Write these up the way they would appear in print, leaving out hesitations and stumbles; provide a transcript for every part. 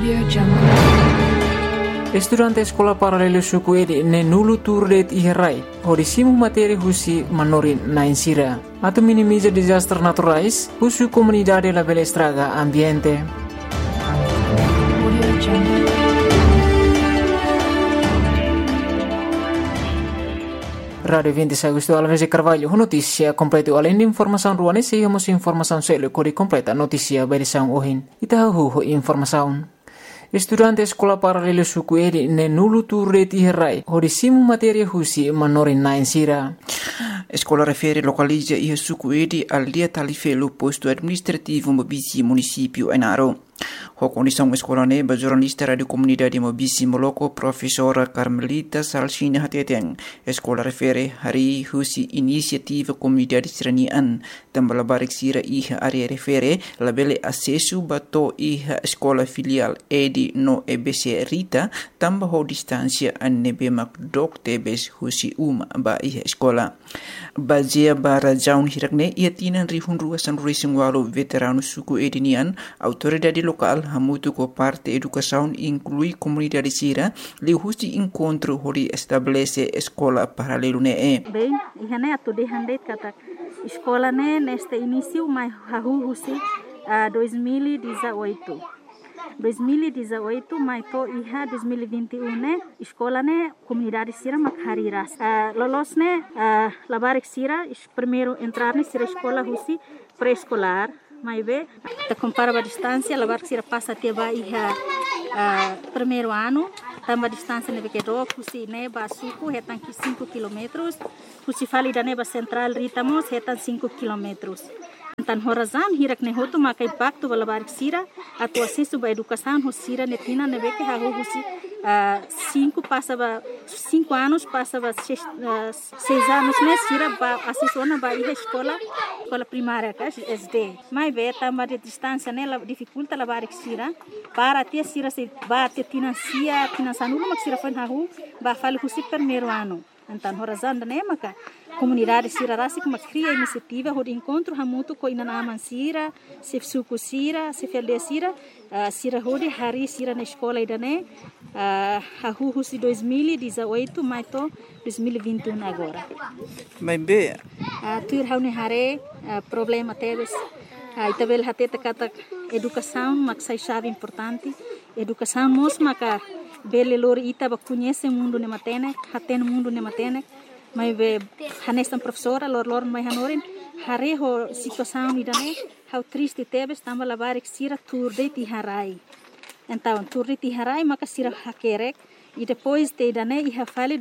Estudante sekolah paralelo suku edi ne nulu turdet iherai. Horisimu materi husi manorin na insira. Atau minimiza disaster naturais, husu comunidade la bela estraga ambiente. Radio 26 Agosto Alves de Carvalho, notícia completa além de informação ruane, seguimos informação selo kori completa notícia berisão ohin. Itahu informação. Estudante sekolah paralelo suku edi ne nulu turret iherai. Horisimu materia husi manorin na insira. Escola refere localiza ia suku edi al dia talifelo posto administrativo Mobisi município Enaro. A condição escola neba jornalista radio comunidade Mobisi Moloko professora Carmelita Salsina Hateteng. Escola refere hari husi inisiativa comunidade seranian tambah labarik sira iha area refere labele acesso bato iha escola filial edi no EBC Rita tambah ho distância anebe makdok tebes husi ba iha escola. Bazia bara jaun hirakne ia tinan rihun ruasan racing walo veterano suku edinian autoridade local hamutu ko parte educação inclui comunidade sira li husi encontro hori estabelece escola paralelo ne bem ihane atu de hande kata escola ne neste início mai hahu husi 2018 mai to iha 2021 ne escola ne comunidade sira makhariras lolos ne labarik sira primeiro entrar ne sira escola husi pré-escolar mai be ta compara a distância labarik sira passa até ba iha primeiro ano tamba distância ne que do husi ne ba suku hetan 5 km husi fali da ne ba central ritamos hetan 5 km. Tan horazan hirak ne hotu maka impacto bala barik sira atu acesso ba educação hosira ne tina ne beke ha husi 5 anos passava 6 anos ne sira ba acesso na ba escola primária ka SD mai be tamba de distância ne la dificulta la barik sira para ter sira se ba te financia nulo mak sira fan ha hu ba fali husi primeiro ano. Então, horazan da maka comunidade sira rasi kuma cria iniciativa hod encontro hamutu ko ina naman sira se suku sira se felde sira sira hodi hari sira na escola idane hahu husi 2018 mais to 2021 agora. Mas be tur haune hare problema teves itabel hateta kata educação maksai chave importante educação mos maka bele lor ita ba conhece mundo ne matene haten mundo ne matene mai be hanestan professora lor mai hanorin hare ho situação idane how triste tebes tamba labarik sira turde ti harai então turde ti harai maka sira hakerek e depois te idane iha fale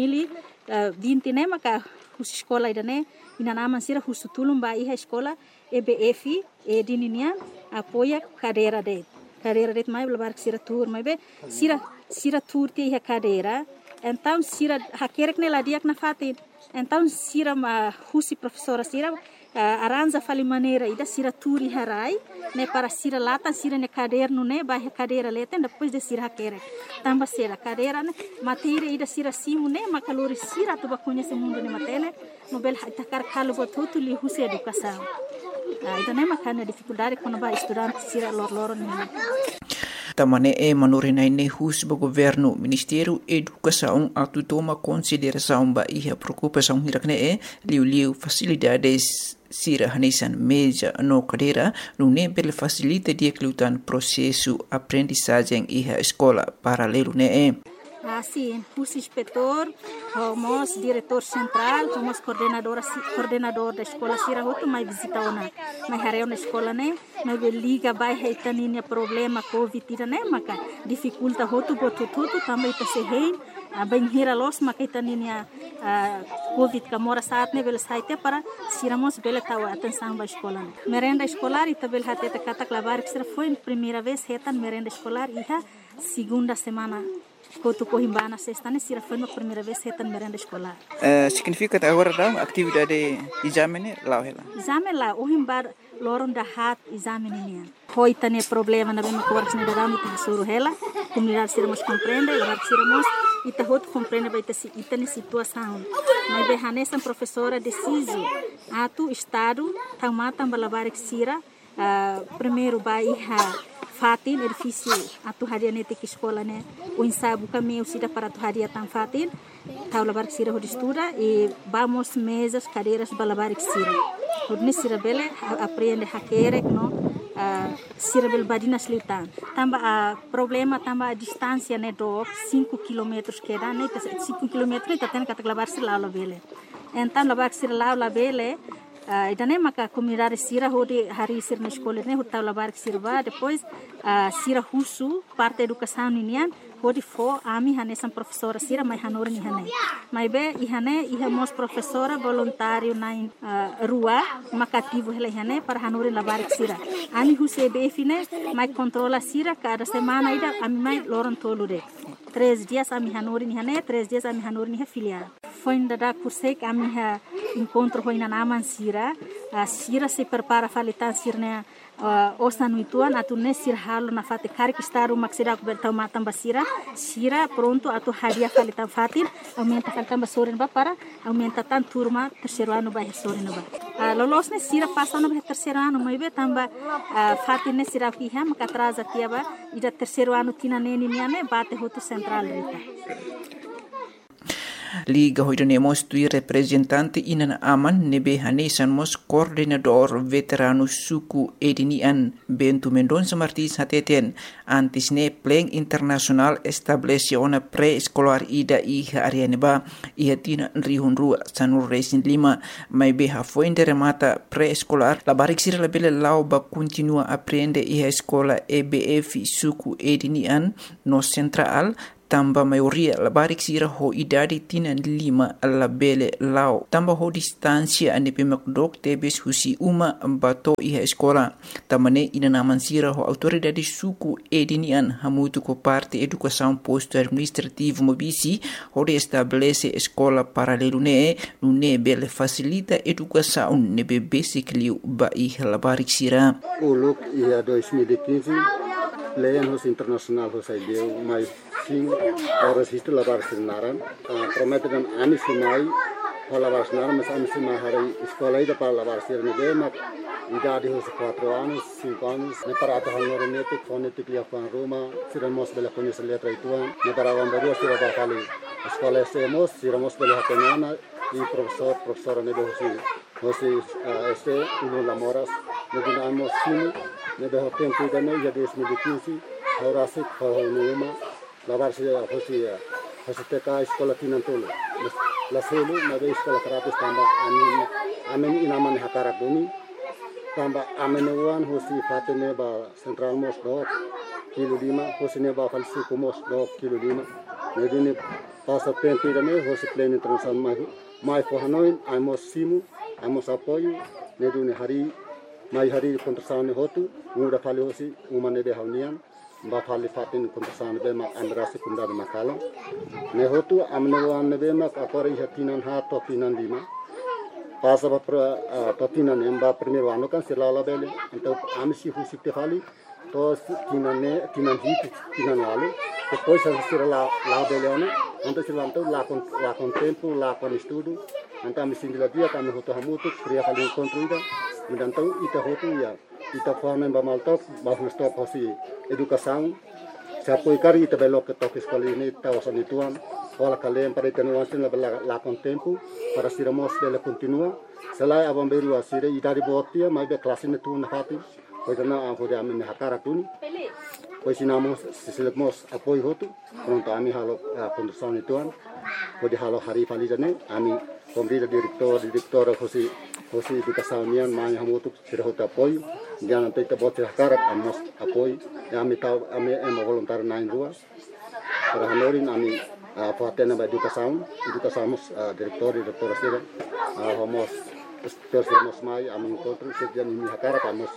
2020 ne maka hus escola idane ina naman sira husutulum ba iha escola EBF e dininian apoia cadeira det mai labarik sira tur mai be sira tur ti iha cadeira. Então sira hakerek ne ladiak na fatin então sira ma husi professora sira aranja fali maneira ida sira turi harai ne para sira lata sira ne caderno ne ba cadeira leten depois de sira hakerek tamba sira cadeira ne materia ida sira simu ne makalori sira tu ba conhece mundo ne matene nobel takar kalu botutu li husi educação ida ne makana dificuldade quando ba estudante sira lor ne tamane manorinai ne hus ba governo Ministério Educação atu toma consideração ba iha preocupação hirakne liu facilidades sira hanesan meja no cadeira no ne bel facilita dia klutan processo aprendizagem iha escola paralelo ne Sim, os inspetor, os diretor central, os coordenador da escola sira hotu mai visita ona, mai hareu na escola ne, mai liga vai reitaninha problema covid ira ne maka dificulta hotu botututu também ta se hein, bem hira los maka itaninha covid kamora saat ne bel saite para siramos bel tawa atenção ba escola. Merenda escolar ita bel hateta kata klavar que foi primeira vez retan merenda escolar iha segunda semana Kotu Cohimbana sexta ne sira foi a primeira vez retan merenda escolar. Significa agora da atividade exame lá ela. Exame lá o himbar loron da hat exame ne. Foi tane problema na bem cortes ne daram que suru ela, comunidade sira mos compreende, agora sira mos ita hot compreende vai ter ita ne situação. Mas be hanesan professora deciso atu estado tamata balabar sira primeiro vai fatin é difícil atu haria nete que escola né o ensaio caminho sida para atu haria tan fatin tau labar sira ho estuda e vamos mesas cadeiras balabar sira hodne sira bele aprende hakere no sira bel badina slitan tamba a problema tamba a distância né do 5 km que dá né 5 km tá tendo que labar sira lá bele então labar sira lá bele idane maka comunidade sira hodi hari sir na escola ne hotau labar sirba depois sira husu parte educação ninian hodi fo ami hane sam professora sira mai hanor ni hane mai be ihane ihamos professora voluntário na rua makativo hele hane para hanor labar sira ami huse be fine mai controla sira cada semana ida ami mai loron tolude 3 dias ami hanor ni hane 3 dias ami hanor ni filial foi ainda da cursei ami ha encontro foi na naman sira sira se prepara falitan sirne osa nuituan atu ne sir halo na fate kari kistaru maksira bertau matam basira sira pronto atu hadiah falitan fatin aumenta falitan basorin ba para aumenta tan turma terceiro ano ba sorin ba lolos ne sira passa no terceiro ano mai be tamba fatin ne sira fiha maka atrasa tiaba ida terceiro ano tina neni niane bate hotu central rita Liga hoidanemos tui representante inan aman nebe hanesan mos coordenador veterano suku edinian Bentu Mendonça Martins hateten antis ne pleng internasional establece ona pre-escolar ida iha arianeba iha tina rihunru sanur resin 5 mai beha fuente remata pre-escolar la barik sira la bele lau ba continua aprende iha escola EBF suku edinian no central tamba maioria la barik sira ho idadi tina 5 la bele lao tamba ho distancia ane pemakdok tebes husi uma bato iha escola tamane ina naman sira ho autoridade suku edinian hamutu ko parte educação posto administrativo mobisi ho de estabelece escola paralelo ne bele facilita educação ne basic liu ba iha la barik sira uluk ia 2015 Leyan hos internasional hos ideu mai sing horas histo labar sinaran promete dan ani sinai labar sinaran mas ani sinai hari sekolah ida para labar sirne de mak idade hos 4 anos 5 anos ne para ata honor netik fonetik lia fan Roma siramos bela conhecer letra ituan ne para vambaru sira ba kali sekolah semos siramos bela hatenana e professora ne hosi este uno lamoras ne dinamos sinu ne de tempo ida ne ya 2015 horasik hornuma labar sira hosi teka sekolah tinantolo la selu na de sekolah terapis tamba amin inaman hakarak bumi tamba amenuan hosi fatene ba central mos do kilo 5 hosi ne ba falsi kumos do kilo 5 ne dini pasa tempo ida ne hosi plan internasional mai pohanoin amos simu amos apoio ne duni hari mai hari kontrasane hotu muda fali hosi umane de haunian ba fali fatin kontrasane be mak andrasi kunda de makala ne hotu amnewan be mak akori hatinan ha to tinan 5 pasa ba patinan emba primeiro ano kan silala bele então amsi husi te fali to tinan hit tinan alu depois a sirala la bele ano então silanto la con tempo la con estudo então me sindila dia kami hotu hamutu pria kali encontro então ita hotu ya ita forma ba maltop ba stop hosi educação se apoiar ita belo que toque escola ini ta osan ituan ola kalian para tenuasin la con tempo para siramos dele continua selai abang beru asire ita di botia mai be kelas ini tu na hati pois na hode amin hakara tuni pois sinamos sisilemos apoio hotu pronto ami halo condução ituan pode halo hari falijane ami pemerintah direktor hosi educação nian mai hamutu sira hota apoio jangan tenta bote hakarak amos apoio ami tau ami voluntário na rua para hanorin ami fatena ba educação direktor sira homos terus mai ami encontro sejak ini hakarak amos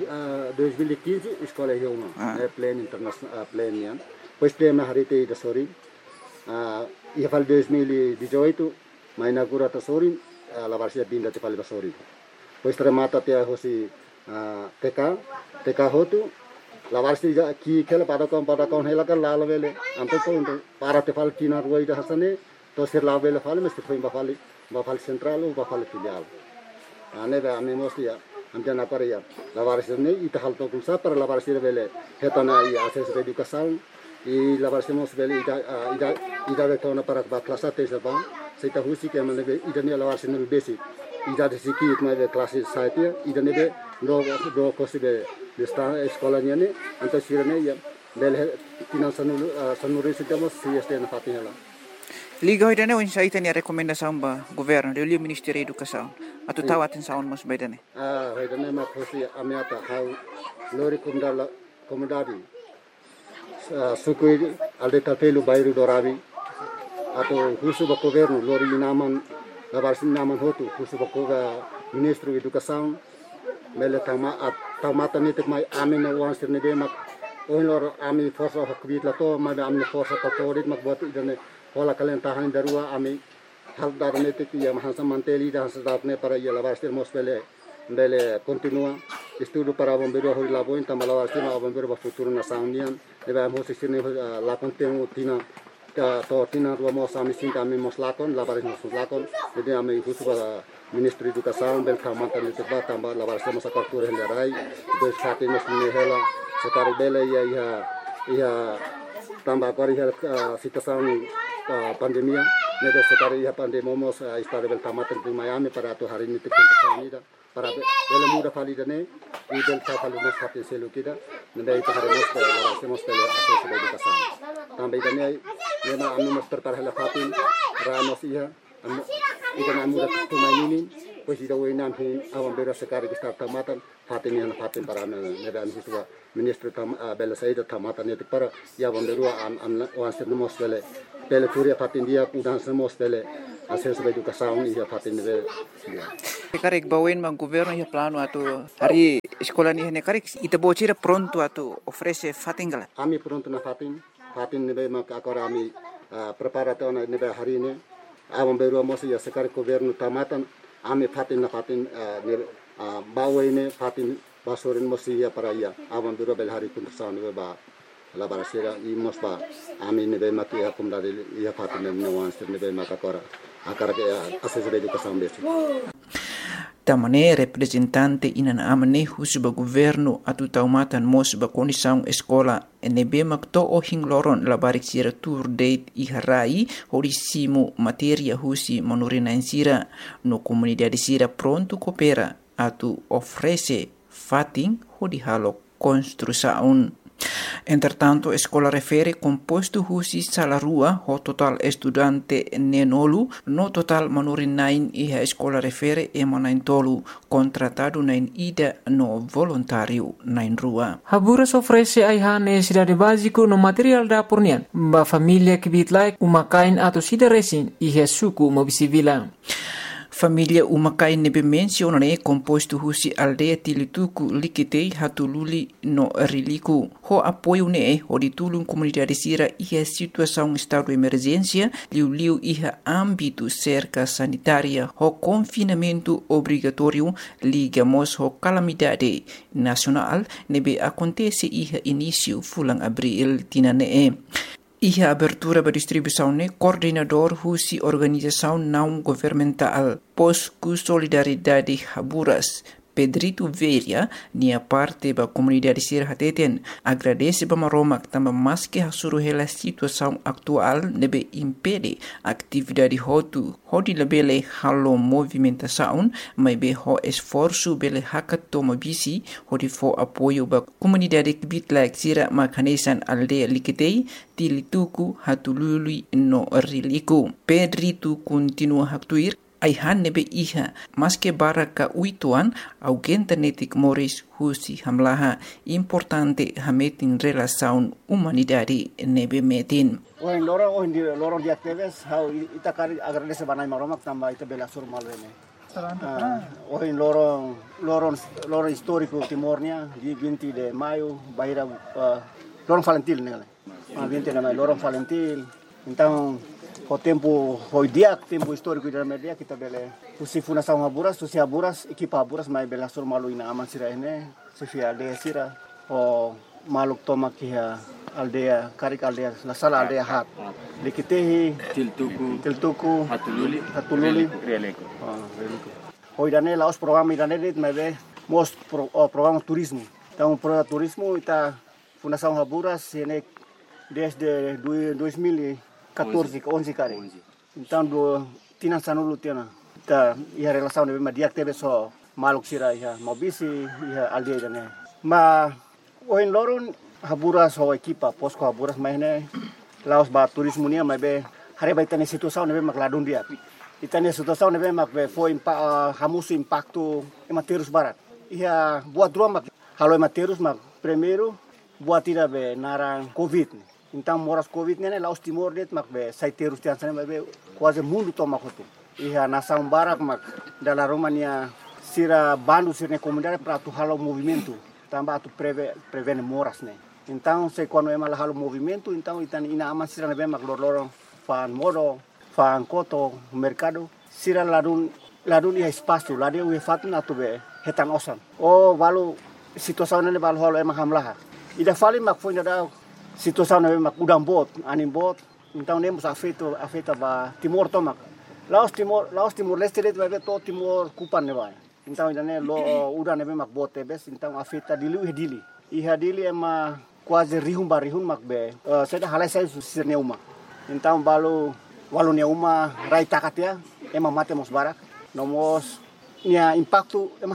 2015 escola Yoma plan internasional plan nian pois plan na hari te da sori ia fal 2018 mai inaugura ta sori la varsia binda te fal basori pois remata te hosi TK hotu la varsia ki kela pada kon hela kan la vele ampe ko para te fal tina ruai da hasane to sir la vele fal mesti foi ba fal central ba fal filial ane ba ame mostia amjan apa ya lawaris ini ita hal to kumsa para lawaris bele hetana I akses educação I lawaris mos bele ida de tona para kelas 1 serba seita husi ke mane ida ni lawaris ni basic ida de siki itma de kelas 1 ida ne be do kosibe de sta eskolanya ni anto sirene ya bele tinan sanuri sitamos si este na fatinha lá. Liga hoy dane unsa ita ni rekomendasyon ba gobyerno de Ministério da Educação atau tawatin saon mas baydane. Hoy dane ma khosi amiata how lori komdadi sukui alde tapelu bairu dorabi atau husu ba gobyerno lori naman labarsin naman hotu husu ba ko Ministro Educação mele tamata nitik mai amin wan sirne be mak lor ami forsa hakbit lato ma amni forsa katorit mak buat idane hola kalian tahan darua ami hal darnetik ya mahansa manteli dan sedatne para ya labarsin mosbele bele continua estudo para bombeiro hoi laboin tamalawarsin bombeiro ba futuro na saunian debe amo sisine la contenu tina to tina ruwa mo sami sin kami moslakon labarin moslakon jadi ami husu ba Ministro Educação bel kamata ni teba tamba labarsin masa kartur hendarai do sate mosne hela sekari bele ya tamba kori hela situação pandemia nedo sekari ya pandemomos istare bel kamata di Miami para to hari ni tikun para bele muda validane I bel fali nos hati selu kita nenda itu hari mos labarsin mos bele akses educação tamba idane nema ami mos prepara hela fatin ramos iya ikan amuda tumainin pues ida wenam hin awam bera sekari kita tamatan fatin yang fatin para neda ami siswa Ministro bele saida tamatan itu para ya bomberu wanser mos bele turia fatin dia udan mos bele akses educação iya fatin bele Karek bawen mang governo ya plano atau hari sekolah ni hene karek ita bocira pronto atau ofrece fatingala. Ami pronto na fatin nebe mak akora ami preparato na nebe hari ini awam beru mos ya sekar governo tamatan ami fatin na fatin bawen fatin basorin mos ya para ya awam beru bel hari pun tersan nebe ba labarasira I mos ba ami nebe mak ya kumdari ya fatin nebe wanster nebe mak akora akara ke akses educação besi. Tamane representante inana amane husuba governo atu taumatan mos ba condição escola nebe makto o hingloron labarik sira tour date I harai horisimo materia husi manorina insira no comunidade sira pronto coopera atu ofrece fating hodi halo construção. Entretanto, escola refere composto husi salarua ho total estudante nenolu no total manurin nain iha escola refere emanain tolu contratado nain ida no voluntário nain rua. Haburas ofrece aiha necessidade básico no material da pornian ba família que bitlai umakain atau sida resin iha suku mobisivila. Família umakai nebe mencionane composto husi aldeia tilituku likitei hatululi no riliku. Ho apoio ne ho ditulung comunidade sira iha situação estado de emergência liu iha âmbito cerca sanitária ho confinamento obrigatório ligamos ho calamidade nacional nebe acontece iha início fulang abril tinane. Iha abertura ba distribuição ne coordenador husi organização não governamental Posku Solidariedade Haburas Pedrito Veria nia parte ba comunidade sir hateten agradece ba maromak tamba maske hasuru hela situação atual nebe impede atividade hotu hodi lebele halo movimentação mai be ho esforço bele hakat toma bisi hodi fo apoio ba comunidade bitlak sira makanesan aldeia likitei tilituku hatulului no riliku. Pedrito continua haktuir aihan nebe iha maske baraka uituan augenta netik moris husi hamlaha importante hametin relação humanidade nebe metin. Lorong di aktivis how ita kari agradece banai maromak tamba ita bela sur malene. Lorong histórico Timornya di 20 de maio baira Lorong Valentil nele. 20 de maio Lorong Valentil. Então o tempo tempo histórico da media kita bele usi fundação Haburas usi Haburas equipa Haburas mai bela sur malu ina aman sira ene sifia aldea sira o maluk toma kia aldea karik aldea la sala aldea hat likitehi tiltuku hatululi releko hoidane laos program idane dit mebe programa turismo. Então, programa turismo está Fundação Haburas desde 2014, 11 kali. Então, Tina Sanulu Tina, tá e a relação de dia que teve só maluk sira ia mobisi ia aldeia né. Mas hoje loron Haburas ho equipa posko Haburas mais né. Laos ba turismo nia mas be hari ba itane situação ne be mak ladun dia. Itane situação ne be mak be foi hamusu impacto ematerus barat. Ia buat dua mak halo ematerus mak primeiro buat tidak be narang covid. Então moras covid ne Laos Timor det mak be saiterus tian sana be quase mundo toma kotu. Ia nação barak mak dalam Romania sira bandu sira comunidade para tu halo movimento tambah tu prevene moras ne. Então se quando é mal halo movimento então itan ina aman sira ne be mak lorong fan modo fan koto mercado sira ladun ia espaço ladun ia fatun atu be hetan osan. Oh valu situação ne valu halo emang hamlah. Ida fali mak foi da situação ne mak udang bot anin bot então nemos afeta ba Timor tomak. Laos Timor Leste det vai to Timor kupan ne vai. Então ainda né udah ne mak bot bes então afeta dili. Iha dili ema quase rihum mak be. Seda halai sai sirne uma. Então walu ne uma rai takatia ema mate mos barak. Nomos nia impacto ema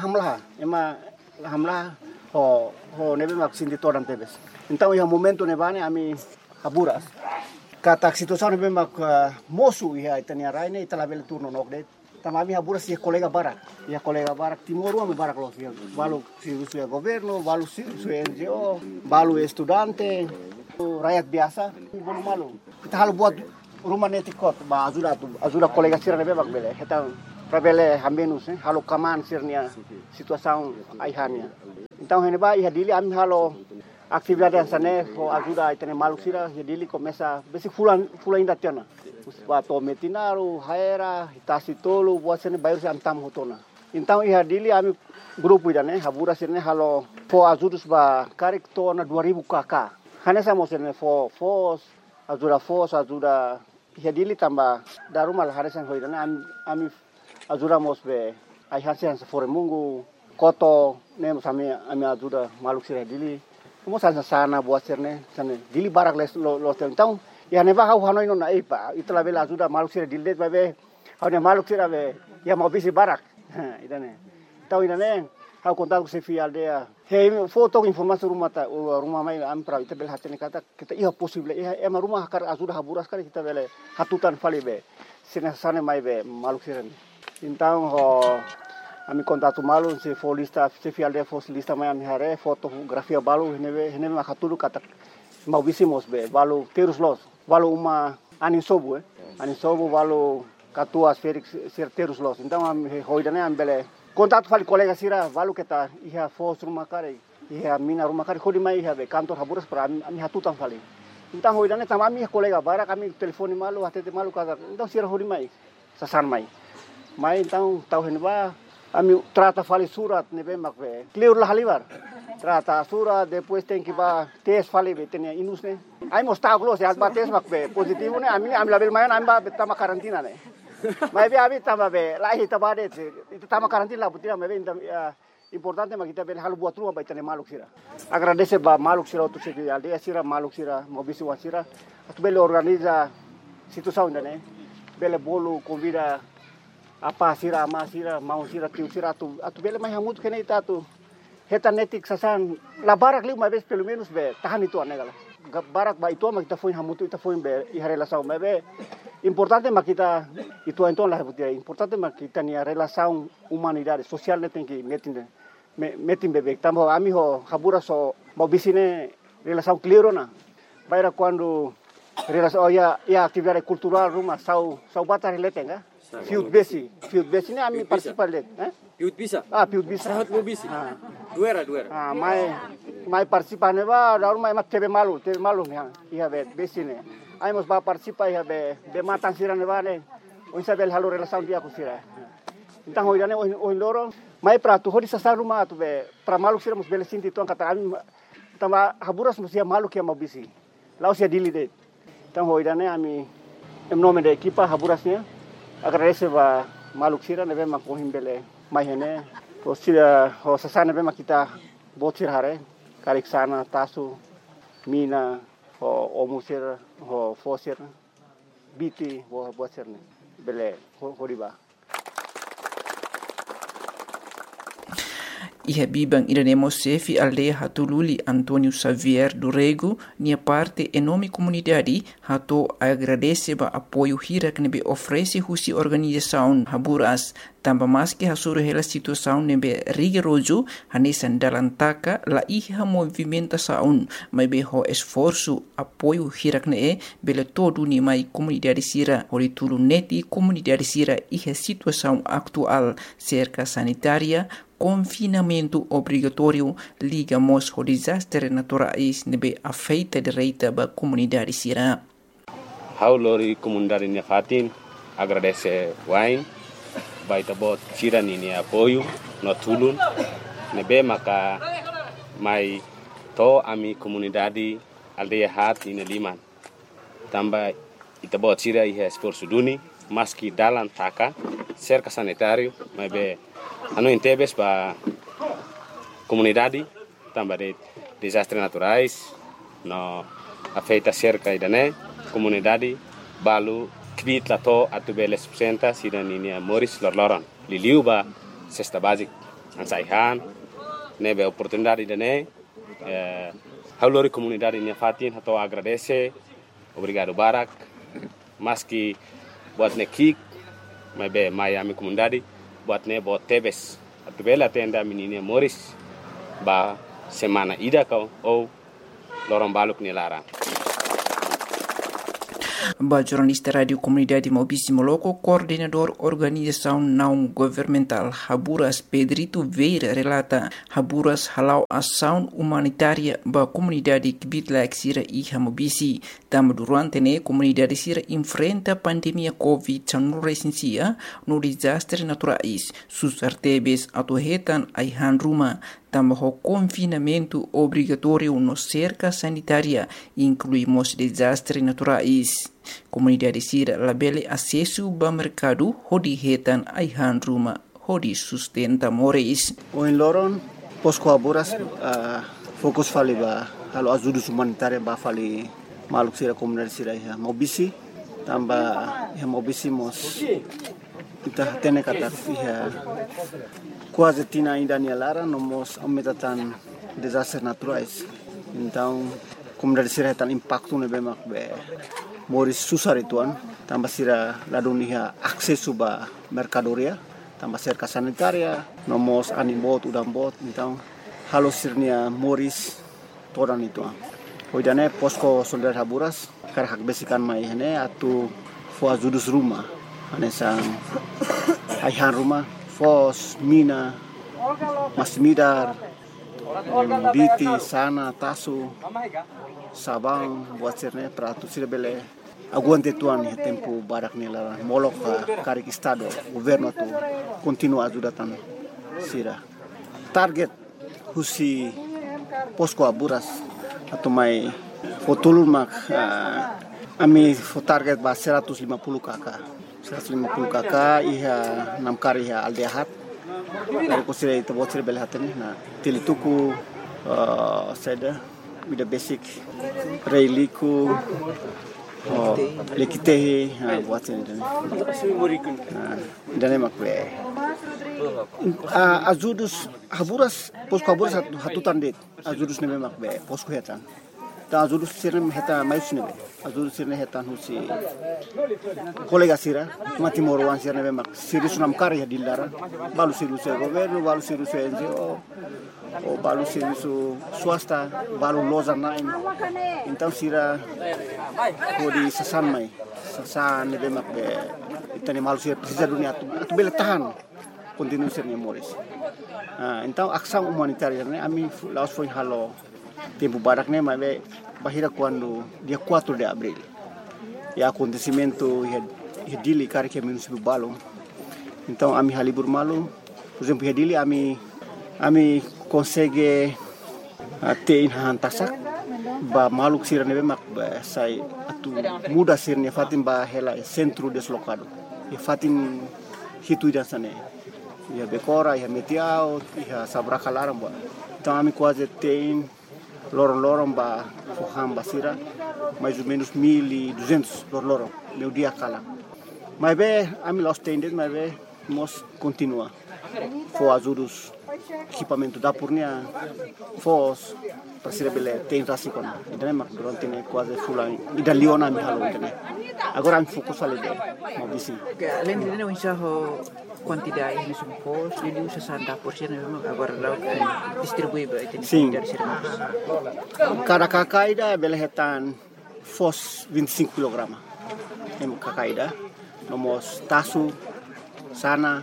hamlah ho nebe mak sindi toran tebes. Então iha momento ne bane ami Haburas. Kata situação nebe mak mosu iha itania raine italabel turno nokdet. Tamami Haburas ia kolega barak Timor ame barak los ia. Balu si governo, balu si NGO, balu estudante, rakyat biasa, bolu malu. Kita halu buat rumah netikot ba ajuda kolega sira nebe mak bele. Kita Prabele hamenus halo kaman sirnia situação aihania. Então heneba ia dili ami halo atividade sane ho ajuda itene maluk sira ia dili começa besi fulan ainda tiana. Bato metinaru haera hitasi tolu buat sene bayar se antam hotona. Então ia dili ami grupo idane Haburas sirne halo fo ajudus ba karik tona 2000 kk. Hanesa mo sirne fo ajuda ia dili tambah darumal haresan hoidane ami ajuda mos be ai hasian fore mungu koto nem sami ami ajuda maluk sira dili mo sana buat sirne sana dili barak lo então ya neva hau hanoi no na ipa itla bela ajuda maluk sira dili be hau maluk sira be ya mau bisi barak idane tau idane hau kontak se fi aldea he foto informasi rumah mai am pra ita bel hatene kata kita iya possible ema rumah kar ajuda Haburas kali kita bele hatutan fali be sina sana mai be maluk sira. Então ami contato malu se for lista se fial de for lista mai ami hare fotografia balu hene makatulu kata mau bisimos be balu terus los balu uma anin sobu balu katua Felix ser terus los então ami hoidane ambele contato fali colega sira balu keta iha fos rumah kare iha mina rumah kare hodi mai iha be kantor Haburas para ami hatutan fali então hoidane tamami colega bara kami telefoni malu hatete malu kata então sira hodi mai sasan mai então tahu henba ami trata fali surat nebe makbe clear lah halibar trata surat depois tem que ba tes fali betenia inus ne ai mostau close ya ba tes makbe positivo ne ami label mayan ami ba betama karantina ne mai be abi tama be lahi tabade itu tama karantina lah butina mebe importante makita be halu buat rumah betene maluk sira agradece ba maluk sira tu segi aldea sira maluk sira mobisi wasira atu bele organiza situação ne bele bolu convida apa sira ama sira mau sira tiu sira atu bele mai hamut kene ita tu hetanetik sasan la barak liu mai pelo menos be tahan itu anegala barak ba itu ma kita foi hamut ita foi be i relação mai be importante ma kita itu então la butia importante ma kita ni relação humanidade social ne tem que metin bebek tambo ami ho Haburas so mau bisine relação clear na baira quando relação ya atividade cultural rumah sau batar letenga Fiut besi ni ami participar let, Fiut bisa. Fiut bisa. Sahat mo bisi. Duera. Mai participar ne ba, daru mai mak tebe malu ne, iha be besi ne. Ai mos ba participar iha be matan sira ne ba ne. O isabel halu relação dia ku sira. Então hoidane o loro, mai prato hodi sasa rumah tu be pra malu sira mos bele sinti tuan kata ami tamba Haburas mos ia malu kia mau bisi. Laos ia dili det. Então hoidane ami em nome da equipa Haburasnya agradece ba maluk sira nebe makohim bele mai hene Sira ho sasana bema kita botir hare karik sana tasu mina ho omusir ho fosir biti ho botir ne bele ho riba. Iha bibang iranemo sefi aldeia Hatululi Antônio Xavier do Rego, nia parte enorme comunidade hato agradece ba apoio hira que nebe oferece husi organização Haburas, tamba mais que hasuru hela situação nebe rigoroso hanesan dalantaka la iha movimentação, mas be ho esforço apoio hira que ne bele todo ni mai comunidade sira horitulu neti comunidade sira iha situação atual cerca sanitária confinamento obrigatório ligamos ao desastre naturais nebe afeita direita ba comunidade sira. Haulori comunidade Nefatin agradece wain baita bot sira ni apoio no tulun nebe maka mai to ami comunidade aldeia hat in Liman tamba ita bot sira ia esforço duni maski dalan taka cerca sanitário mebe anu intebes ba comunidade tamba de desastres naturais no afeita cerca idane comunidade balu kvit lato atubele subsenta sida ninia Moris Lorloron liliu ba cesta basic ansaihan nebe oportunidade idane haulori comunidade Nefatin hato agradece obrigado barak maski buat nekik mebe Miami comunidade buat ne bot tebes atubela tenda menina Moris ba semana ida kau ou lorong baluk ni lara. Ba jornalista Radio Comunidade Maubici Moloco, coordenador organização não governamental Haburas Pedrito Veira relata Haburas halau ação humanitária ba comunidade Kibitla Sira e Maubici. Tam durante ne comunidade Sira enfrenta pandemia Covid-19 no desastre naturais. Sus artebes atuhetan aihan ruma. Também confinamento obrigatório no cerca sanitária, incluímos desastres naturais. Comunidade Sira labele acesso ao mercado, hodi hetan aihan ruma, hodi sustenta moris. O em Loron, posko Haburas, fokus fali ba halo ajuda humanitária ba fali maluk Sira comunidade Sira Maubici, tamba Maubici mos kita tene kata quase tina ainda ni lara nomos aumentatan desastres naturais. Então, comunidade Sira tan impacto ne bemak be moris susar ituan tamba Sira ladunia aksesu ba mercadoria tamba cerca sanitaria nomos animbot udambot então halo sirnia moris toran ituan hoidane posko soldar Haburas karhak besikan mai hene atu fo ajudus rumah anesang aihan rumah fos mina masmidar biti sana tasu sabang buat sirne pratu sirbele aguante tuan tempo barak nela molok karik estado governo tu continua ajudatan Sira target husi posko Haburas atau mai fotulun mak ami fo target ba 150 kakak 150 kakak iha namkari iha aldehat dari kusira itu buat sira belhatani na tilituku seda with the basic reiliku lekitehi buat sira dan makbe azudus Haburas posko Haburas hatutan det azudus ne makbe posko hetan ta azudus sira heta mais ne azudus sira hetan husi kolega Sira mati morwan Sira ne mak sirius namkari dilara balu sirius governo balu sirius NGO o balu sirius swasta balu loza nain então Sira kodi sasan mai sasan ne mak be itani malu Sira precisa dunia tu bele tahan continue Sira Moris então ação humanitária ne ami laos foi halo tempo barak ne mas bahira quando dia 4 de abril e acontecimento dili kari que município balum então ami halibur malu por exemplo dili ami consegue ter hantasak ba maluk Sira nebe mak sai atu muda Sirne fatim ba hela centro deslocado e fatim hitu dan sane ia Becora, ia Metiao, ia Sabracalaram, então a mim quase tem lorong-lorong ba Foham Basira, mais ou menos 1.200 lorong meu dia cala. Mas bem, a mim lost tendes, mas bem, nós continua. For ajudos equipamento da Purnia, fos para ser bele tem rasi kon. Idane mak durante ne quase fulan. Ida Liona mi halo idane. Agora me fokus ali de, mau bisi. Além de não enxergar quantidade de sumpos, ele usa santa porção memang agora lá distribui berarti dari sini. Cada kakaida bele hetan fos 25 kg. Emo kakaida, nomos tasu, sana,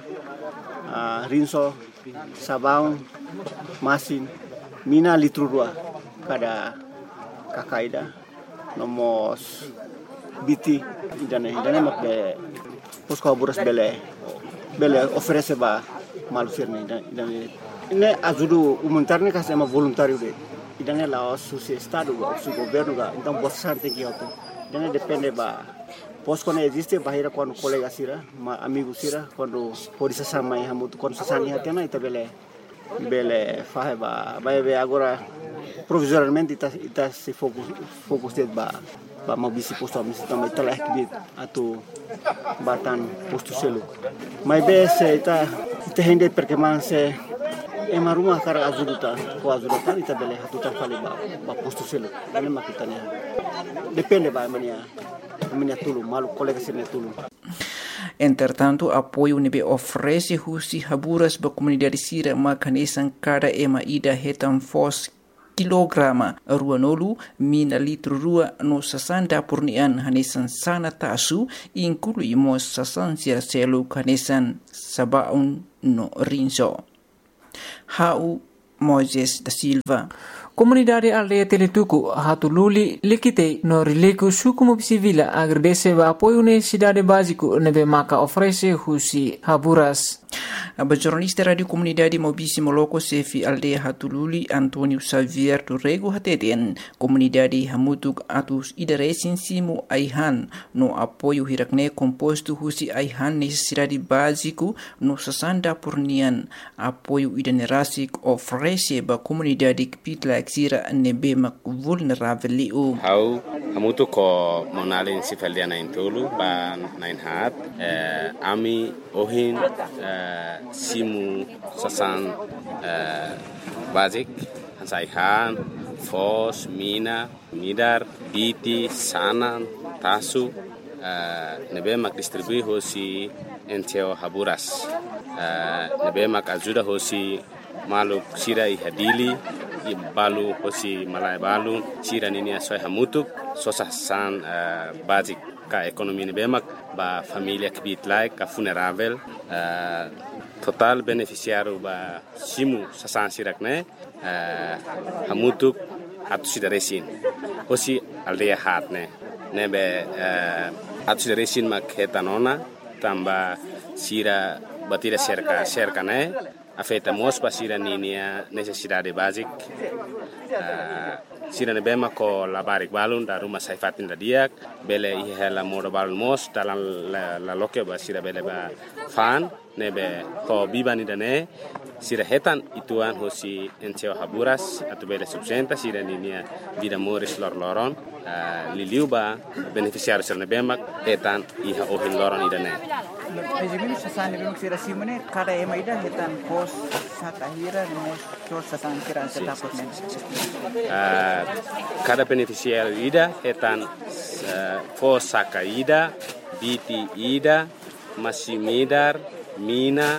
rinso, sabão, masin, mina litro dua cada kakaida, nomos biti idane mak be posko buras bele oferece ba malusirne idane ne ajudu humanitarne ka sama voluntário de idane la su estado su governo ga então bastante que auto idane depende ba posko ne existe bahira quando colega sira ma amigo sira quando polícia sama e hamutu quando sasani hatena ita bele fahe ba be agora provisoriamente ita se fokus ba mau bisi posto misi também telah kibit atau batan posto selu. Mas bese ita hende perkembangan se ema rumah kara azuduta ko azuduta ita bele hatuta fali ba posto selu. Ini makitanya. Depende ba mania tulu malu colega sene tulu. Entretanto, apoio nebe oferece husi haburas ba comunidade sira makanesan cada ema ida hetan fos kilograma ruanolu mina litro rua no sasanda purnian hanesan sana tasu inclui mo sasan sia selu hanesan sabaun no rinso. Hau Moises da Silva. Comunidade aldeia Teletuku Hatululi likite no rileku suku mobisivila agradece ba apoio necessidade básico nebe maka oferece husi haburas. A jornalista Radio Comunidade Mobisi Moloko Sefi Aldeia Hatululi Antonio Xavier Turrego Hateten Comunidade Hamutuk Atus Idaresin Simu Aihan no apoio hirakne composto husi Aihan necessidade básico no sasanda purnian apoio idanerasik oferece ba comunidade kipitla exira nebe mak vulnerável liu. Hau hamutuk ko monalin sifaldiana intulu ba nain hat ami ohin simu sasan basic hansaihan fos mina midar biti sanan tasu nebe mak distribui hosi enteo haburas nebe mak ajuda hosi maluk sira ihadili balu hosi malai balu sira nini asoi hamutuk sosasan basic ka ekonomi nebe mak ba familia kibit like ka funerável total beneficiário ba simu sasan sirakne hamutuk hatu sidaresin hosi aldeia hatne nebe hatu sidaresin mak hetanona tamba sira batira cerca ne afeta mos pa sira ninia necessidade basic sira ne bema ko labarik balun da rumah saifatin da diak bele ihela modo balun mos dalam la loke ba sira bele ba fan nebe ko bibani dane sira hetan ituan hosi enteo haburas atau bele subsenta sira ninia vida moris loron liliu ba beneficiário sira ne bema hetan iha ohin loron idane. Regimen sasani bemuk sira simone kada ema ida hetan pos sakahira mos sos sasan kira setapot men. Cada beneficiário ida hetan pos sakaida biti ida masimidar mina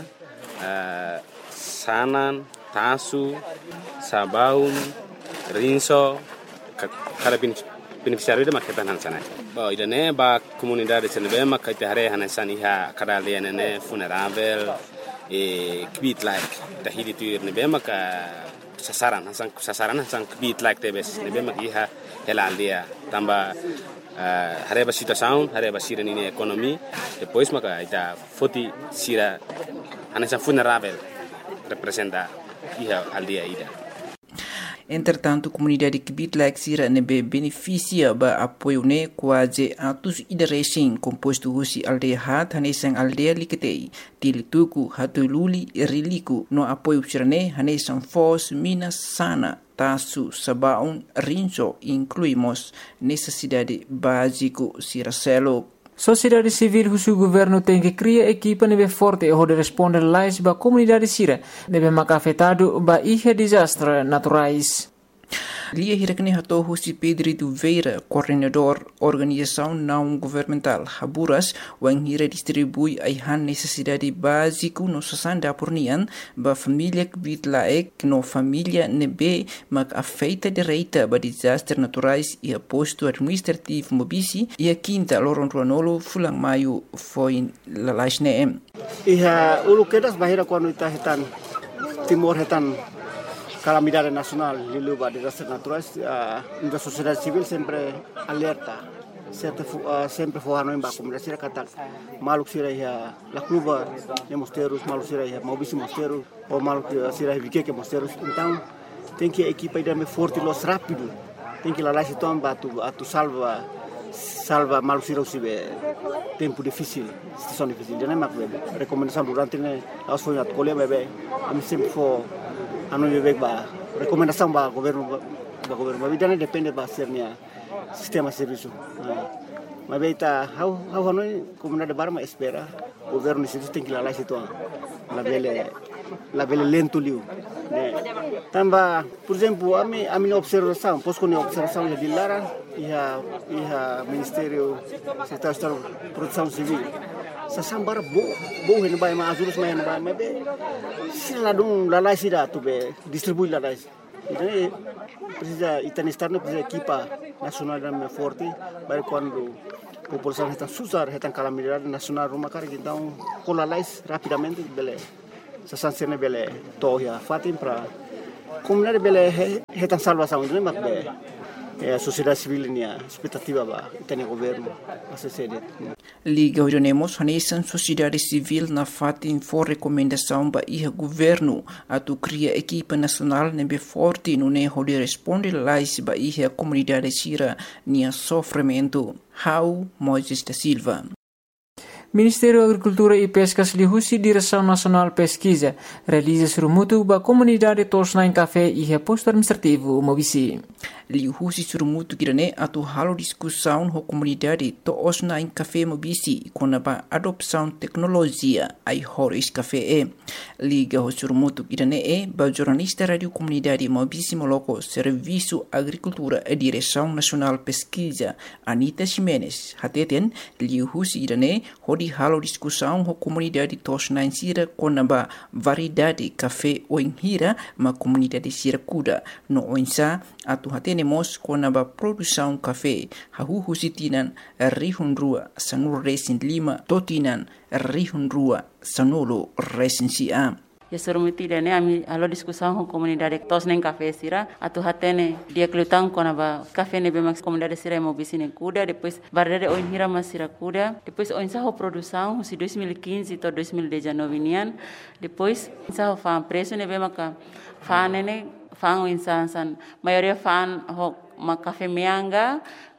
sanan tasu sabaun rinso kada beneficiário ida maketan hansana. Ba idane ba comunidade senebe makaite hare hanesan iha kada lianene funerável kbit like tahidi tuir nebe maka sasaran hasan kbit like tebes nebe mak iha helaldia tamba hare ba situação hare ba sira nini ekonomi depois maka ita foti sira hanesan funerável representa iha aldia ida. Entretanto, a comunidade que Bitlak Sira nebe beneficia ba apoio ne quase atos idarecem composto husi aldeia hat hanesang aldeia liketei tilituku hatululi riliku no apoio sirane hanesang fos minas sana tasu sabaun rinso incluímos necessidade básico Siracelo. Sociedade civil husu governo tem que criar equipa nebe forte e de responder lais ba comunidade sira nebe maka afetado ba ihe desastre naturais. Lia Hirakne Hato Husi Pedro Veira, coordenador organização não governamental Haburas, wang hira distribui aihan necessidade básico no sasanda pornian ba família Bitlaek no família nebe mak afeita direita ba desastres naturais e aposto administrativo mobisi e a quinta loron ruanolo fulang maio foi lalasne. Iha ulu kedas bahira quando ita hetan timor hetan calamidade nacional lilu ba desastres naturais, a sociedade civil sempre alerta, sempre forrano em ba comunidade sira kata maluk sira ya la kluba de mosteiros, maluk sira ya mobisi mosteiros ou maluk sira vike mosteiros. Então tem que a equipa ir me forte los rápido, tem que lá lá se toma tu salva maluk sira usibe tempo difícil, situação difícil. Jadi mak recomendação durante ne aos foi at colher bebê, am sempre for anu bebek ba recomendação ba governo mas não depende ba sernya sistema serviço mas beita how anu comunidade barma espera governo isso tem que lá situ la bele lento liu tamba por exemplo a minha observação posso com observação de Lara e ministério secretário de produção civil sasambara bo hen bay ma azurus mayan bay ma be sila dum la lai sida tu be distribui la lai então precisa itani estarno precisa equipa nacional da forte para quando a população está susar está calamidade nacional rumah cara então com la lai rapidamente bele sasansene bele toya fatim para comunidade bele está salvação então mas be a sociedade civil nia expectativa ba itani governo a sede Liga Orionemos hanesan sociedade civil na fatin for recomendação ba iha governo atu cria equipa nacional nebe forte no ne hode responde lais ba iha comunidade sira nia sofrimento. How Moises da Silva. Ministério da Agricultura e Pescas lihusi Direção Nacional Pesquisa realiza surumutu ba comunidade tosna em café e reposto administrativo mobisi. Lihusi surumutu kirane atu halo discussão ho comunidade tosna em café mobisi com a adopção tecnologia ai horis café liga ho surumutu kirane ba jornalista radio comunidade mobisi moloko serviço agricultura e Direção Nacional Pesquisa Anita Ximenes hateten lihusi kirane hodi halo discussão ho comunidade tosna em sira com a variedade café o hira ma comunidade sira kuda no oinsa atu hatenemos com a produção café hahu sitinan rihun rua sanul resin lima totinan rihun rua sanolo resin sia. Ya surumuti dene ami alo discussão com comunidade tos nem café sira atu hatene dia kelutang com a café ne bemax comunidade sira mobisi ne kuda depois barrere o hira mas sira kuda depois o ensaho produção si 2015 to 2019 nian depois ensaho fa preço ne bemaka fa ne fan insan maioria fan ho mak café mianga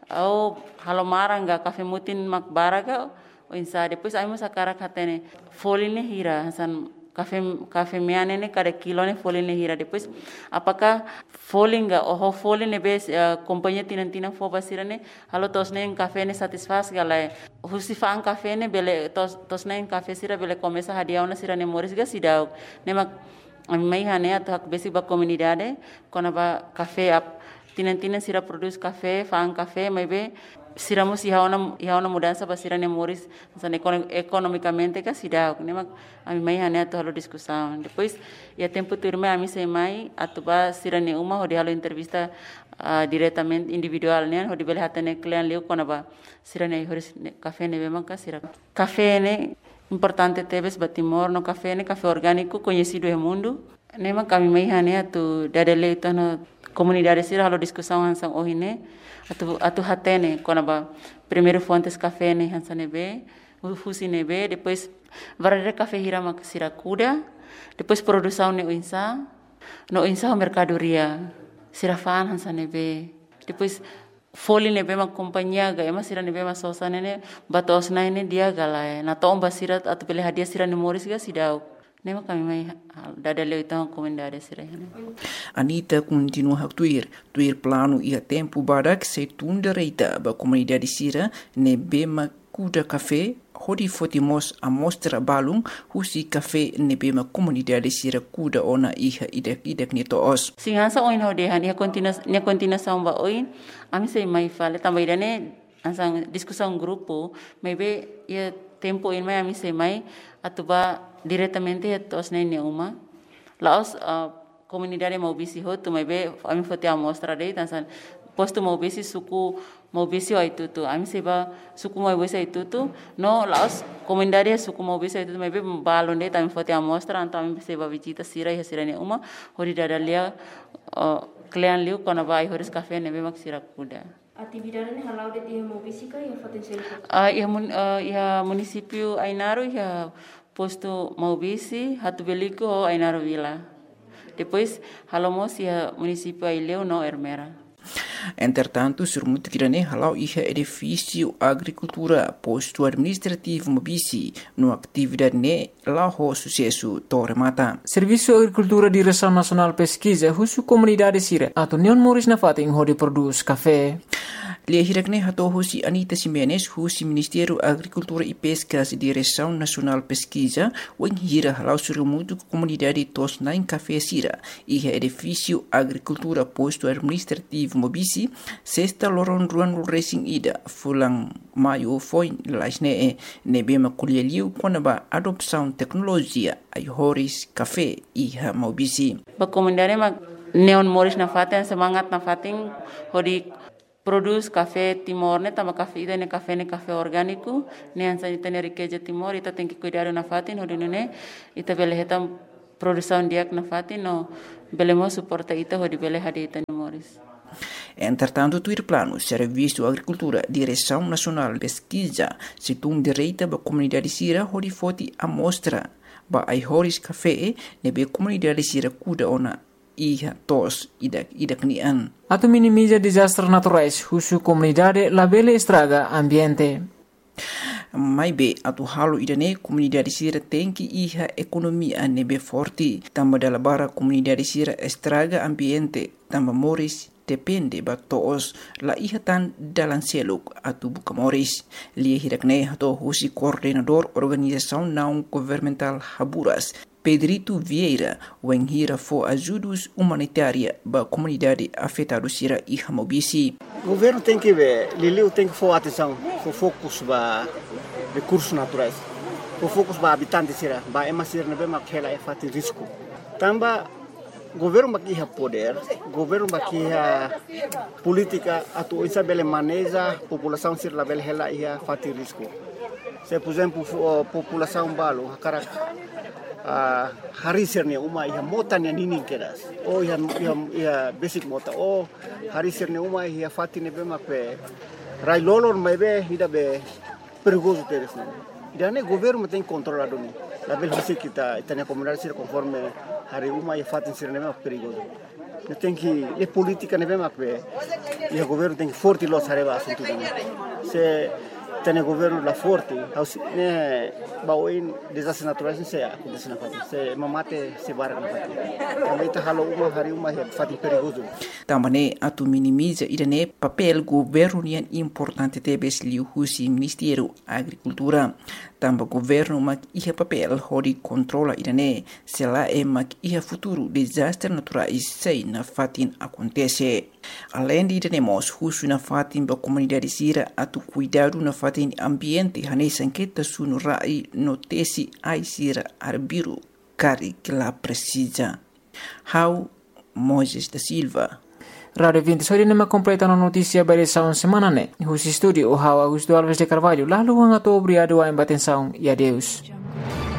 ou halomaranga café mutin mak baraga o insa depois ai mo sakara katene foline hira san café miane ne cada kilo ne foline hira depois apakah folinga o foline bes companhia tinantina fo basirane halo tosne café ne satisfaz galai husifan café ne bele tosne café sira bele começa hadiauna sira ne moris ga sidau ne mak mai hane atak besi ba comunidade kona ba café ap tinan sira produz café fan café mai be siramos ihaona mudança ba sira ne moris san economicamente ka sidau ne mak ami mai hane ato halo discussão depois ia tempo turma ami sei mai atuba sira ne uma hodi halo entrevista diretamente individual ne hodi bele hatane client leu kona ba sira ne horis café ne be manka sira café ne importante tebes batimor no café orgânico conhecido no mundo nema kami mai hane atu dadele itu no comunidade sira halo discussão hansang ohine atu hatene konaba primeiro fontes café ne hansane be ufusi ne be depois varare café hira mak sira kuda depois produção ne no insa mercadoria sirafaan hansa nebe. Depois foli nebe mak companhia ga ema sira nebe mak sosa nene batos na ini dia galai. Na tomba sira atau pilih hadiah sira ni Morris ga sidau. Nema kami mai dadaleu itang komendare sira. Anita continua a tuir plano ia tempo barak se tunda reita ba comunidade sira nebe mak kuda café hodi fotimos a mostra balung husi café nebe ma comunidade sira kuda ona iha idek ni toos. Singansa oin hodehan ia kontina samba oin ami sei mai fale tambaidane ansang discussão grupo maybe ia tempo in mai ami sei mai atuba diretamente tos nene uma laos comunidade maubisi hotu maybe ami fote a mostra dei tansan posto maubisi suku maubisi o itutu ami seba suku maubisi itutu no laos comunidade suku maubisi itutu maybe balon dei tami fote a mostra anta ami seba visita sira ne uma hori dadalia klean liu kona vai horis café nebe mak sira kuda. Atividade ni halau de dia maubisi ka ia potensial. Ia município Ainaro ia posto maubisi hatu beliko o Ainaro Vila. Depois halomos ia município Aileu no Ermera. Entretanto, surmut kirane halau iha edifício agricultura posto administrativo mobisi no atividade ne lao sucesso tormata. Serviço Agricultura Direção Nacional Pesquisa husu comunidade sira atau Neon Morris na fating hodi produz café. Lia hirakne hato husi Anita Simenes husi Ministério Agricultura e Pescas Direção Nacional Pesquisa wen hira halau surmut comunidade tos nain café sira iha edifício agricultura posto administrativo mobisi sexta loron ruan racing ida fulang maio foi lasne nebema kuleliu konaba adopção tecnologia ai horis café iha mobisi. Ba comunidade ma Neon Morris na faten semangat na fating hodi produz café Timor ne tama café ida ne café orgânico ne ansa itane riqueza Timor ita tem que cuidar na fatin hodi ne ita bele hetam produção diak na fatin no belemo suporta ita hodi bele hadi ita Morris. Entretanto, tuir plano Serviço Agricultura Direção Nacional Pesquisa situng direita ba comunidade sira hodi foti amostra ba ai horis café nebe comunidade sira kuda ona iha tos idak nian. Atau minimiza desastres naturais husu comunidade labele estraga ambiente. Mai be atu halu idane comunidade sira tem que iha economia nebe forte tamba dala bara comunidade sira estraga ambiente tamba Morris depende ba toos la iha tan dalan seluk atu buka Morris lia hirakne hato husi coordenador organização não governamental Haburas Pedrito Vieira wen hira fo ajudos humanitária ba comunidade afetada sira iha mobisi. O governo tem que ver, Liliu tem que for atenção, for focus ba recursos naturais, for focus ba habitantes sira, ba emasir nebe makela e fatin risco. Tamba governo bakiha poder, governo bakiha política atu isa bele maneja população sir label hela ia fatin risco. Se por exemplo população balo hakara hari sirne uma ia mota ne nini keras o ia basic mota o hari sirne uma ia fati ne bema pe rai lolor mebe ida be perigoso teres ne ida ne governo tem controlado ni la bel hisi kita itania comunidade sir conforme hari uma ia fati sirne bema perigoso ne tem que le politica ne bema pe ia governo tem que forte los areva assunto se tem governo la forte ne baoin desastres naturais se acontece na fati se mamate se barra na fati também tá halo uma hari uma fati perigoso também atu minimiza idane papel governo nian importante tebes liu husi Ministério Agricultura tamba governo mak iha papel hodi controla idane sela mak iha futuro desastre naturais sei na fatin acontece além de idane mos husu na fatin ba comunidade sira atu cuidado na fatin ambiente hane sanqueta sunu rai notesi ai sira arbiru cari que la precisa how Moisés da Silva. Radio 20 hari nama completa na notícia barisaun semana ne. Husi studio o Augusto Alves de Carvalho lalu hanga to obrigado a embatenção e adeus.